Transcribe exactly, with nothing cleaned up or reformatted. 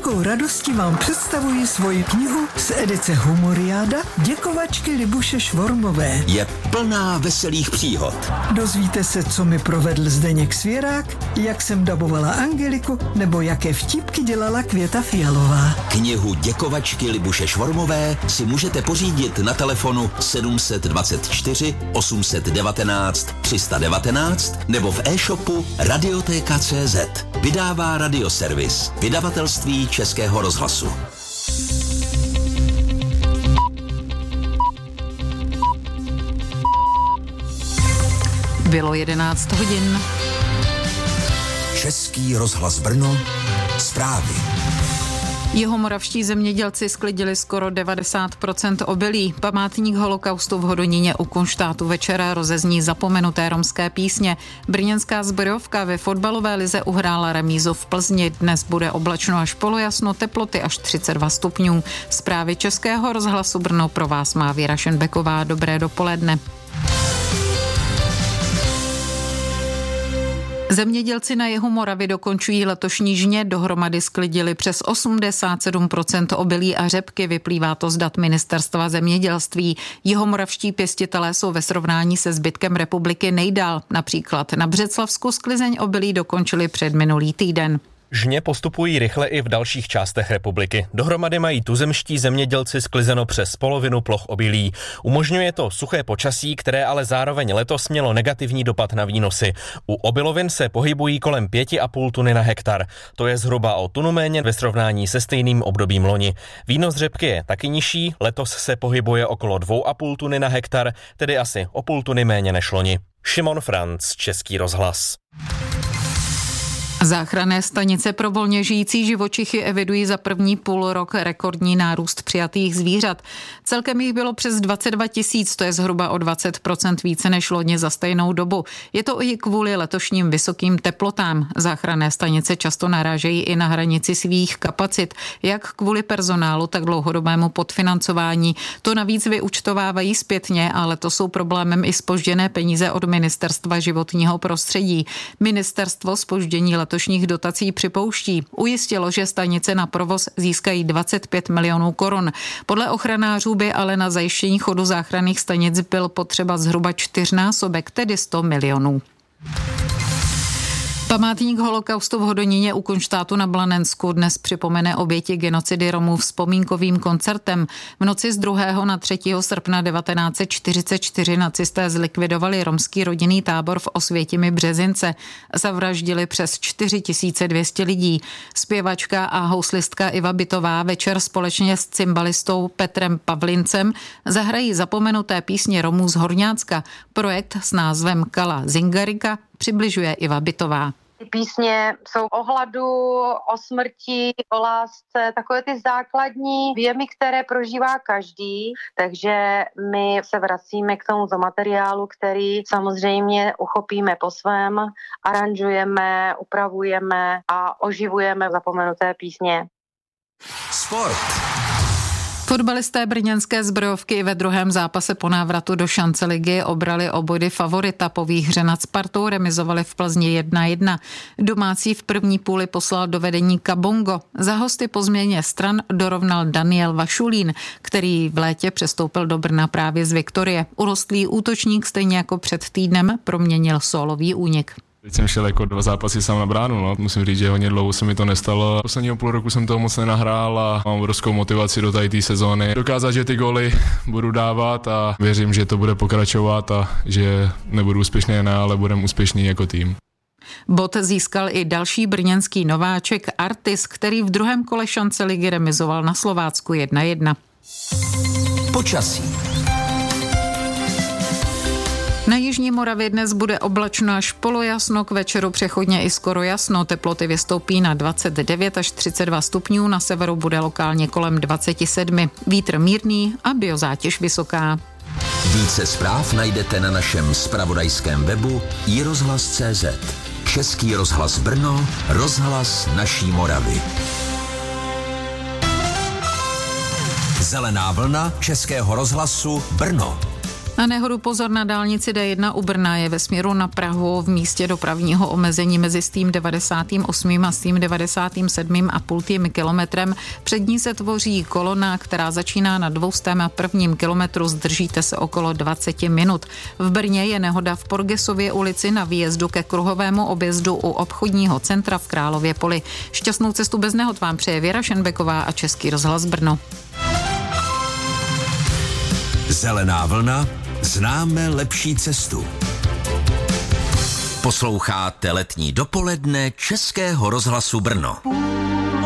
velkou radostí vám představuji svoji knihu z edice Humoriáda Děkovačky Libuše Švormové. Je plná veselých příhod. Dozvíte se, co mi provedl Zdeněk Svěrák, jak jsem dabovala Angeliku, nebo jaké vtipky dělala Květa Fialová. Knihu Děkovačky Libuše Švormové si můžete pořídit na telefonu sedm dvacet čtyři osm devatenáct tři sta devatenáct nebo v e-shopu Radiotéka tečka cé zet. Vydává Radioservis, vydavatelství Českého rozhlasu. Bylo jedenáct hodin. Český rozhlas Brno, zprávy. Jihomoravští zemědělci sklidili skoro devadesát procent obilí. Památník holokaustu v Hodoníně u Kunštátu večera rozezní zapomenuté romské písně. Brněnská Zbrojovka ve fotbalové lize uhrála remízu v Plzni. Dnes bude oblačno až polojasno, teploty až třicet dva stupňů. Zprávy Českého rozhlasu Brno pro vás má Věra Šenbeková. Dobré dopoledne. Zemědělci na jihu Moravy dokončují letošní žně, dohromady sklidili přes osmdesát sedm procent obilí a řepky, vyplývá to z dat Ministerstva zemědělství. Jihomoravští pěstitelé jsou ve srovnání se zbytkem republiky nejdál. Například na Břeclavsku sklizeň obilí dokončili před minulý týden. Žně postupují rychle i v dalších částech republiky. Dohromady mají tuzemští zemědělci sklizeno přes polovinu ploch obilí. Umožňuje to suché počasí, které ale zároveň letos mělo negativní dopad na výnosy. U obilovin se pohybují kolem pět a půl tuny na hektar. To je zhruba o tunu méně ve srovnání se stejným obdobím loni. Výnos řepky je taky nižší, letos se pohybuje okolo dvě a půl tuny na hektar, tedy asi o půl tuny méně než loni. Šimon Franc, Český rozhlas. Záchranné stanice pro volně žijící živočichy evidují za první půl rok rekordní nárůst přijatých zvířat. Celkem jich bylo přes dvacet dva tisíc, to je zhruba o dvacet procent více než loni za stejnou dobu. Je to i kvůli letošním vysokým teplotám. Záchranné stanice často narážejí i na hranici svých kapacit, jak kvůli personálu, tak dlouhodobému podfinancování. To navíc vyúčtovávají zpětně, ale to jsou problémem i zpožděné peníze od Ministerstva životního prostředí. Ministerstvo zpoždění letošních dotací připouští. Ujistilo, že stanice na provoz získají dvacet pět milionů korun. Podle ochranářů by ale na zajištění chodu záchranných stanic byl potřeba zhruba čtyřnásobek, tedy sto milionů. Památník holokaustu v Hodoníně u Kunštátu na Blanensku dnes připomene oběti genocidy Romů vzpomínkovým koncertem. V noci z druhého na třetího srpna devatenáct set čtyřicet čtyři nacisté zlikvidovali romský rodinný tábor v Osvětimi Březince. Zavraždili přes čtyři tisíce dvě stě lidí. Zpěvačka a houslistka Iva Bytová večer společně s cymbalistou Petrem Pavlincem zahrají zapomenuté písně Romů z Horňácka. Projekt s názvem Kala Zingarika přibližuje Iva Bytová. Ty písně jsou o hladu, o smrti, o lásce, takové ty základní věmy, které prožívá každý, takže my se vracíme k tomuto materiálu, který samozřejmě uchopíme po svém, aranžujeme, upravujeme a oživujeme zapomenuté písně. Sport. Fotbalisté brněnské Zbrojovky ve druhém zápase po návratu do šance ligy obrali o body favorita. Po výhře nad Spartou remizovali v Plzni jedna jedna. Domácí v první půli poslal do vedení Kabongo. Za hosty po změně stran dorovnal Daniel Vašulín, který v létě přestoupil do Brna právě z Viktorie. Urostlý útočník stejně jako před týdnem proměnil sólový únik. Teď jsem šel jako dva zápasy sám na bránu, no. Musím říct, že hodně dlouho se mi to nestalo. Posledního půl roku jsem toho moc nenahrál a mám obrovskou motivaci do tady té sezóny. Dokázat, že ty góly budu dávat a věřím, že to bude pokračovat a že nebudu úspěšný jen, ale budeme úspěšný jako tým. Bod získal i další brněnský nováček Artis, který v druhém kole šance ligy remizoval na Slovácku jedna jedna. Počasí. Na jižní Moravě dnes bude oblačno až polojasno, k večeru přechodně i skoro jasno. Teploty vystoupí na dvacet devět až třicet dva stupňů, na severu bude lokálně kolem dvacet sedm. Vítr mírný a biozátěž vysoká. Více zpráv najdete na našem zpravodajském webu i rozhlas tečka cé zet. Český rozhlas Brno, rozhlas naší Moravy. Zelená vlna Českého rozhlasu Brno. Na nehodu pozor na dálnici D jedna u Brna, je ve směru na Prahu v místě dopravního omezení mezi stým devadesát osm a stým devadesát sedm a půl kilometrem. Před ní se tvoří kolona, která začíná na dvoustém a prvním kilometru, zdržíte se okolo dvacet minut. V Brně je nehoda v Porgesově ulici na výjezdu ke kruhovému objezdu u obchodního centra v Králově Poli. Šťastnou cestu bez nehod vám přeje Věra Šenbeková a Český rozhlas Brno. Zelená vlna, známe lepší cestu. Posloucháte letní dopoledne Českého rozhlasu Brno.